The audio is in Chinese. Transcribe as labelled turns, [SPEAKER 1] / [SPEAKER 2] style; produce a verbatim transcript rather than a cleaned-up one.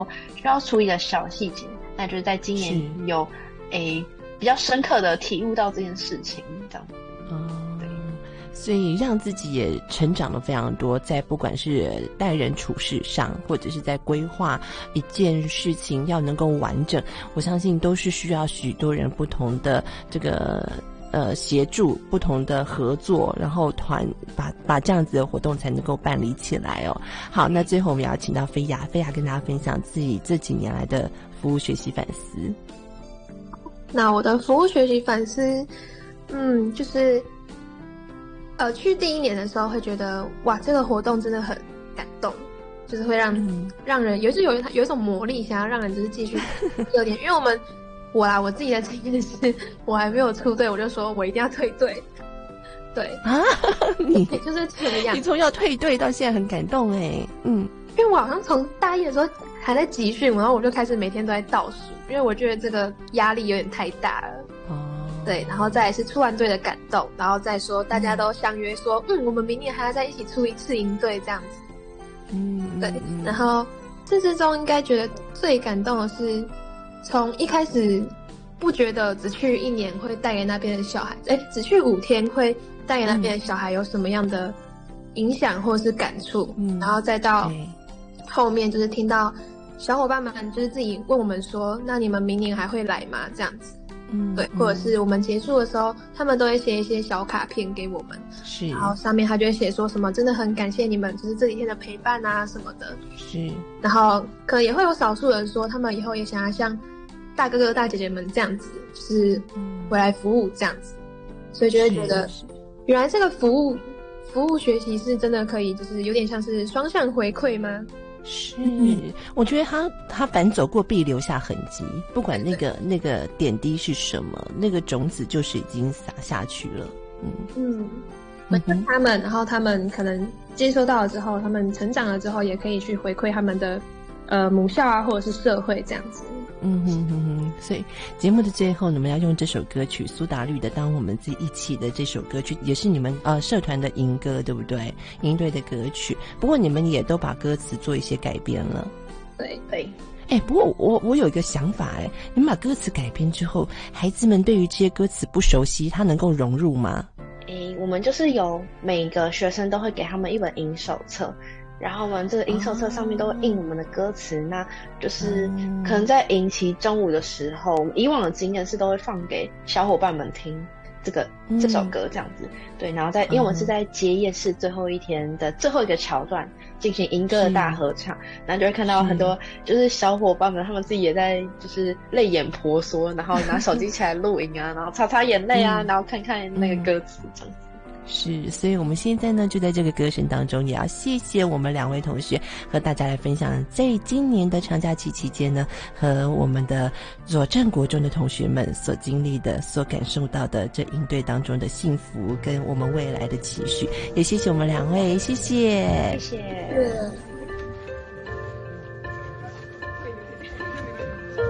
[SPEAKER 1] 需要处理的小细节，那就是在今年有诶比较深刻的体悟到这件事情，这样。
[SPEAKER 2] 哦，对，所以让自己也成长了非常多，在不管是待人处事上，或者是在规划一件事情要能够完整，我相信都是需要许多人不同的这个呃协助，不同的合作，然后团把把这样子的活动才能够办理起来哦。好，那最后我们要请到菲亚，菲亚跟大家分享自己这几年来的服务学习反思。
[SPEAKER 3] 那我的服务学习反思，嗯，就是呃，去第一年的时候会觉得，哇，这个活动真的很感动，就是会让、嗯、让人有是有有一种魔力，想要让人就是继续有点，因为我们我啦，我自己的经验是，我还没有出队，我就说我一定要退队。对啊，你就是这样，
[SPEAKER 2] 你从要退队到现在很感动哎，嗯，
[SPEAKER 3] 因为我好像从大一的时候还在集训，然后我就开始每天都在倒数，因为我觉得这个压力有点太大了。哦，对，然后再来是出完队的感动，然后再说大家都相约说，嗯，我们明年还要再一起出一次营队这样子。嗯，对，然后这之中应该觉得最感动的是，从一开始不觉得只去一年会带给那边的小孩，哎，只去五天会带给那边的小孩有什么样的影响或是感触，嗯，然后再到后面就是听到小伙伴们就是自己问我们说，那你们明年还会来吗？这样子，嗯，对，或者是我们结束的时候，他们都会写一些小卡片给我们，是，然后上面他就会写说什么真的很感谢你们，就是这几天的陪伴啊什么的，是，然后可能也会有少数人说，他们以后也想要像大哥哥大姐姐们这样子，就是回来服务这样子，所以就会觉得原来这个服务服务学习是真的可以，就是有点像是双向回馈吗？
[SPEAKER 2] 是，我觉得他他凡走过必留下痕迹，不管那个那个点滴是什么，那个种子就是已经撒下去了。嗯嗯，
[SPEAKER 3] 我跟他们，然后他们可能接收到了之后，他们成长了之后，也可以去回馈他们的呃母校啊，或者是社会这样子。
[SPEAKER 2] 嗯哼哼哼，所以节目的最后，你们要用这首歌曲苏打绿的《当我们自己一起》的这首歌曲，也是你们呃社团的营歌，对不对？营队的歌曲。不过你们也都把歌词做一些改编了。
[SPEAKER 3] 对对。
[SPEAKER 2] 哎，不过我我有一个想法，哎，你们把歌词改编之后，孩子们对于这些歌词不熟悉，他能够融入吗？
[SPEAKER 1] 诶，我们就是有每个学生都会给他们一本营手册。然后我们这个营手册上面都会印我们的歌词，哦，那就是可能在营期中午的时候，我们以往的经验是都会放给小伙伴们听这个，嗯，这首歌这样子。对，然后在因为我们是在结业式最后一天的最后一个桥段进行营歌的大合唱，然后就会看到很多就是小伙伴们他们自己也在就是泪眼婆娑，然后拿手机起来录影啊，然后擦擦眼泪啊，嗯，然后看看那个歌词这样子。
[SPEAKER 2] 是，所以我们现在呢，就在这个歌声当中，也要谢谢我们两位同学和大家来分享，在今年的长假期期间呢，和我们的左镇国中的同学们所经历的、所感受到的这营队当中的幸福，跟我们未来的期许。也谢谢我们两位，谢谢，
[SPEAKER 1] 谢谢。